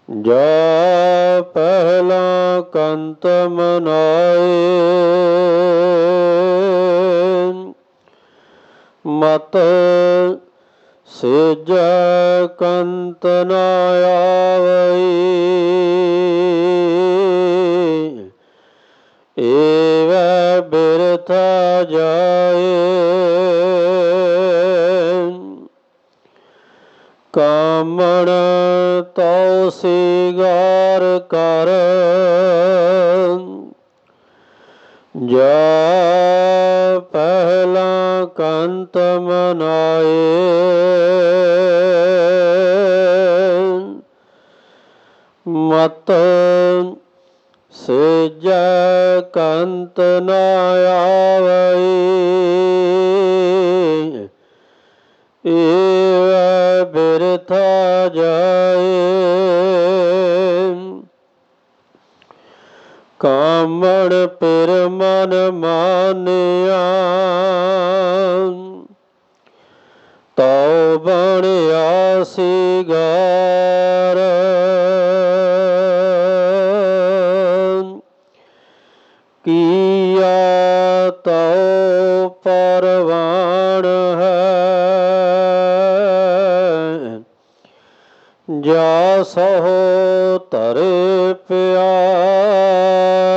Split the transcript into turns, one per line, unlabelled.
ਜਾ ਪਹਿਲਾ ਕੰਤ ਮਨਾਏ, ਮਤ ਸੇਜੈ ਕੰਤ ਨ ਆਵਈ। ਏਵੈ ਬਿਰਥਾ ਜਾਏ, ਕਾਮਣ ਤਉ ਸਿਗਾਰ ਕਰ। ਜਾ ਪਹਿਲਾ ਕੰਤ ਮਨਾਏ, ਮਤ ਸੇਜੈ ਕੰਤ ਨ ਆਵਈ। ਏਵੈ ਬਿਰਥਾ ਜਾਏ, ਕਾਮਣ ਪਿਰ ਮਨ ਮਾਨਿਆ। ਤਉ ਬਣਿਆ ਸਿਗਾਰ, ਕੀਆ ਤਉ ਪਰਵਾਣ ਹੈ। ਜਾ ਸਹੋ ਧਰੇ ਪਿਆਰ,